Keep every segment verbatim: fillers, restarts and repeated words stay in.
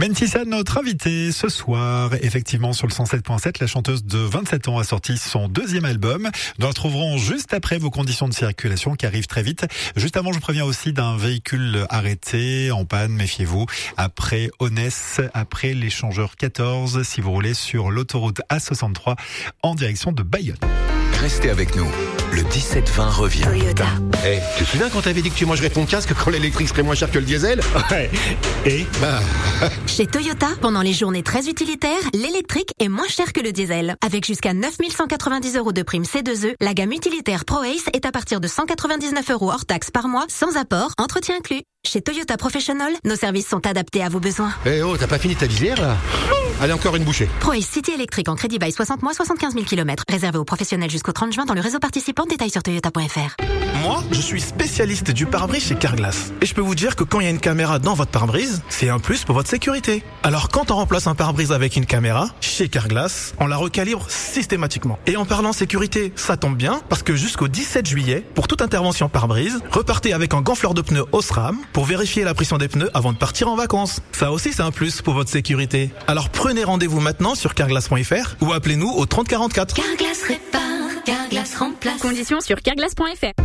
Mentissa, notre invitée ce soir, effectivement sur le cent sept point sept, la chanteuse de vingt-sept ans a sorti son deuxième album. Nous la retrouverons juste après vos conditions de circulation qui arrivent très vite. Juste avant, je vous préviens aussi d'un véhicule arrêté en panne, méfiez-vous. Après Onès, après l'échangeur quatorze, si vous roulez sur l'autoroute A soixante-trois en direction de Bayonne. Restez avec nous. Le dix-sept vingt revient. Toyota. Eh, hey, tu te souviens quand t'avais dit que tu mangerais ton casque quand l'électrique serait moins cher que le diesel? Ouais. Et bah... Chez Toyota, pendant les journées très utilitaires, l'électrique est moins cher que le diesel. Avec jusqu'à neuf mille cent quatre-vingt-dix euros de prime C deux E, la gamme utilitaire ProAce est à partir de cent quatre-vingt-dix-neuf euros hors taxe par mois, sans apport, entretien inclus. Chez Toyota Professional, nos services sont adaptés à vos besoins. Eh hey, oh, t'as pas fini ta visière là? Allez, encore une bouchée. ProAce City électrique en crédit bail soixante mois, soixante-quinze mille kilomètres. Réservé aux professionnels jusqu'au trente juin dans le réseau participant. Détails sur toyota point f r. Moi, je suis spécialiste du pare-brise chez Carglass. Et je peux vous dire que quand il y a une caméra dans votre pare-brise, c'est un plus pour votre sécurité. Alors quand on remplace un pare-brise avec une caméra, chez Carglass, on la recalibre systématiquement. Et en parlant sécurité, ça tombe bien, parce que jusqu'au dix-sept juillet, pour toute intervention pare-brise, repartez avec un gonfleur de pneus Osram pour vérifier la pression des pneus avant de partir en vacances. Ça aussi, c'est un plus pour votre sécurité. Alors prenez rendez-vous maintenant sur carglass point f r ou appelez-nous au trente quarante-quatre. Carglass répare, Carglass remplace. Conditions sur carglass point f r.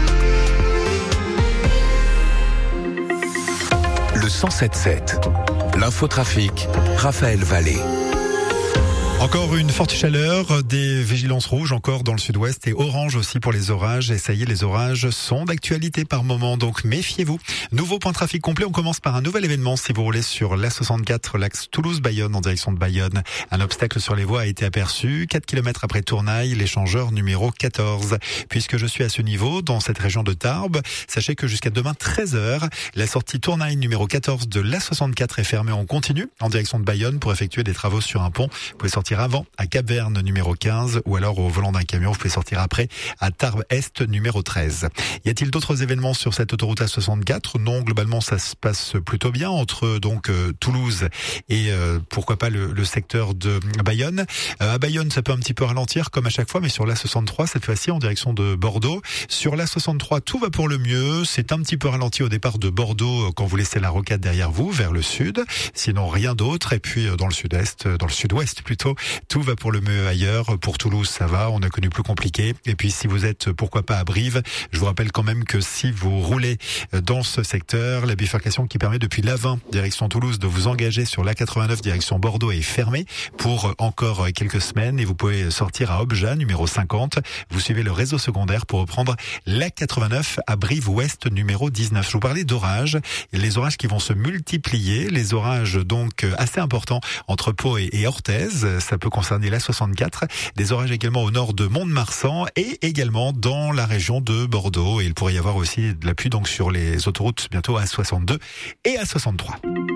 Le cent sept sept. L'infotrafic, Raphaël Vallée. Encore une forte chaleur, des vigilances rouges encore dans le sud-ouest et orange aussi pour les orages. Et ça y est, les orages sont d'actualité par moment, donc méfiez-vous. Nouveau point de trafic complet, on commence par un nouvel événement. Si vous roulez sur l'A soixante-quatre, l'axe Toulouse-Bayonne en direction de Bayonne, un obstacle sur les voies a été aperçu. quatre kilomètres après Tournaille, l'échangeur numéro quatorze. Puisque je suis à ce niveau, dans cette région de Tarbes, sachez que jusqu'à demain treize heures, la sortie Tournaille numéro quatorze de l'A soixante-quatre est fermée en continu en direction de Bayonne pour effectuer des travaux sur un pont. Vous pouvez sortir avant à Cap-Verne numéro quinze ou alors au volant d'un camion, vous pouvez sortir après à Tarbes-Est numéro treize. Y a-t-il d'autres événements sur cette autoroute A soixante-quatre? Non, globalement ça se passe plutôt bien entre donc euh, Toulouse et euh, pourquoi pas le, le secteur de Bayonne. Euh, à Bayonne, ça peut un petit peu ralentir comme à chaque fois, mais sur l'A soixante-trois cette fois-ci en direction de Bordeaux. Sur l'A soixante-trois, tout va pour le mieux. C'est un petit peu ralenti au départ de Bordeaux quand vous laissez la rocade derrière vous vers le sud. Sinon rien d'autre. Et puis dans le sud-est, dans le sud-ouest plutôt, tout va pour le mieux ailleurs. Pour Toulouse, ça va, on a connu plus compliqué. Et puis si vous êtes, pourquoi pas, à Brive, je vous rappelle quand même que si vous roulez dans ce secteur, la bifurcation qui permet depuis l'A vingt, direction Toulouse, de vous engager sur l'A quatre-vingt-neuf, direction Bordeaux, est fermée pour encore quelques semaines. Et vous pouvez sortir à Obja, numéro cinquante. Vous suivez le réseau secondaire pour reprendre l'A quatre-vingt-neuf à Brive-Ouest, numéro dix-neuf. Je vous parlais d'orages, les orages qui vont se multiplier, les orages donc assez importants entre Pau et, et Orthez. Ça peut concerner l'A soixante-quatre, des orages également au nord de Mont-de-Marsan et également dans la région de Bordeaux. Et il pourrait y avoir aussi de la pluie donc sur les autoroutes bientôt A soixante-deux et A soixante-trois.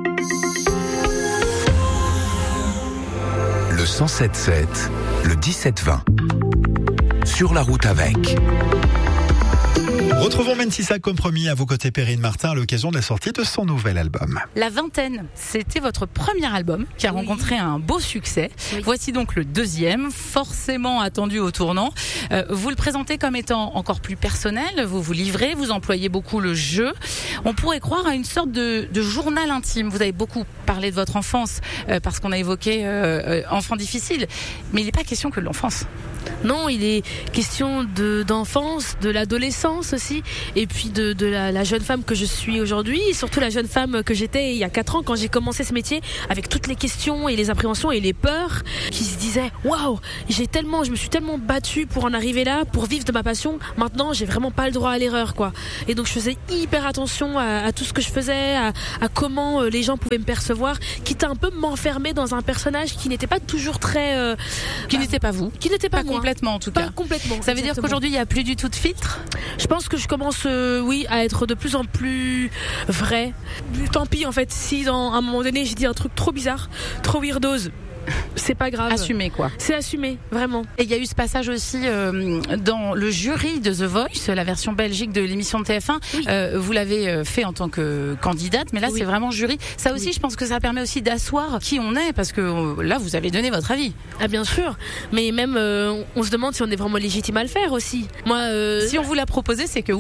Le cent sept sept, le dix-sept vingt. Sur la route avec. Retrouvons Mentissa comme promis à vos côtés, Perrine Martin, à l'occasion de la sortie de son nouvel album. La vingtaine, c'était votre premier album qui a oui. rencontré un beau succès. Oui. Voici donc le deuxième, forcément attendu au tournant. Euh, vous le présentez comme étant encore plus personnel, vous vous livrez, vous employez beaucoup le jeu. On pourrait croire à une sorte de, de journal intime. Vous avez beaucoup parlé de votre enfance euh, parce qu'on a évoqué euh, euh, enfant difficile, mais il n'est pas question que de l'enfance. Non, il est question de, d'enfance, de l'adolescence aussi, et puis de, de la, la jeune femme que je suis aujourd'hui, et surtout la jeune femme que j'étais il y a quatre ans quand j'ai commencé ce métier, avec toutes les questions et les appréhensions et les peurs, qui se disaient waouh, j'ai tellement, je me suis tellement battue pour en arriver là, pour vivre de ma passion. Maintenant, j'ai vraiment pas le droit à l'erreur, quoi. Et donc, je faisais hyper attention à, à tout ce que je faisais, à, à comment les gens pouvaient me percevoir, quitte à un peu m'enfermer dans un personnage qui n'était pas toujours très, euh, qui bah, n'était pas vous, qui n'était pas, pas moi. Complètement en tout cas. Pas complètement. Ça veut exactement. Dire qu'aujourd'hui il n'y a plus du tout de filtre. Je pense que je commence, euh, oui, à être de plus en plus vrai. Tant pis en fait, si dans à un moment donné j'ai dit un truc trop bizarre, trop weirdos. C'est pas grave. Assumé quoi. C'est assumé, vraiment. Et il y a eu ce passage aussi euh, dans le jury de The Voice, la version belgique de l'émission de T F un. Oui. Euh, vous l'avez fait en tant que candidate, mais là oui. c'est vraiment jury. Ça aussi, oui. je pense que ça permet aussi d'asseoir qui on est, parce que euh, là, vous avez donné votre avis. Ah bien sûr, mais même euh, on se demande si on est vraiment légitime à le faire aussi. Moi, euh... si on vous l'a proposé, c'est que oui.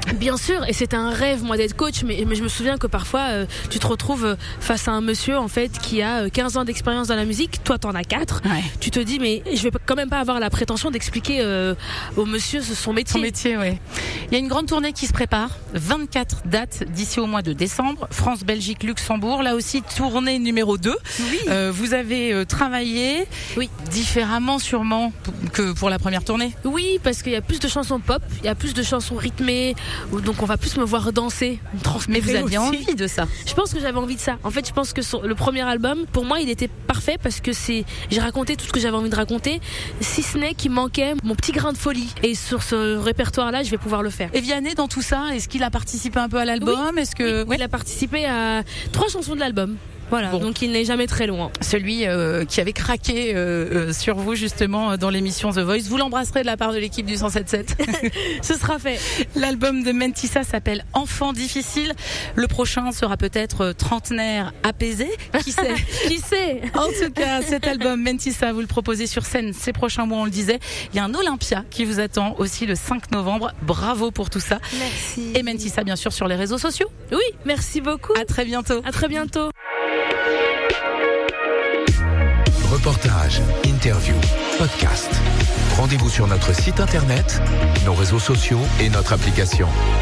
Bien sûr, et c'était un rêve moi d'être coach, mais, mais je me souviens que parfois euh, tu te retrouves face à un monsieur en fait qui a quinze ans d'expérience dans la musique, toi t'en as quatre. Ouais. Tu te dis mais je vais quand même pas avoir la prétention d'expliquer euh, au monsieur son métier. Son métier, oui. Il y a une grande tournée qui se prépare, vingt-quatre dates d'ici au mois de décembre, France, Belgique, Luxembourg, là aussi tournée numéro deux. Oui. Euh, vous avez euh, travaillé Oui. différemment sûrement p- que pour la première tournée. Oui, parce qu'il y a plus de chansons pop, il y a plus de chansons rythmées, donc on va plus me voir danser, me Mais vous transpirer aviez aussi. envie de ça. Je pense que j'avais envie de ça. En fait, je pense que son- le premier album, pour moi, il était parfait parce que c'est, j'ai raconté tout ce que j'avais envie de raconter, si ce n'est qu'il manquait mon petit grain de folie. Et sur ce répertoire-là, je vais pouvoir le faire. Et Vianney, dans tout ça, est-ce qu'il a participé un peu à l'album? Est-ce que Oui, il a participé à trois chansons de l'album. Voilà, Bon. donc il n'est jamais très loin. celui euh, qui avait craqué euh, euh, sur vous justement dans l'émission The Voice, vous l'embrasserez de la part de l'équipe du cent sept sept. Ce sera fait. L'album de Mentissa s'appelle Enfant difficile. Le prochain sera peut-être trentenaire apaisé. Qui sait? Qui sait? En tout cas, cet album Mentissa, vous le proposez sur scène ces prochains mois, on le disait. Il y a un Olympia qui vous attend aussi le cinq novembre. Bravo pour tout ça. Merci. Et Mentissa, bien sûr, sur les réseaux sociaux. Oui, merci beaucoup. À très bientôt. À très bientôt. Reportages, interviews, podcasts. Rendez-vous sur notre site internet, nos réseaux sociaux et notre application.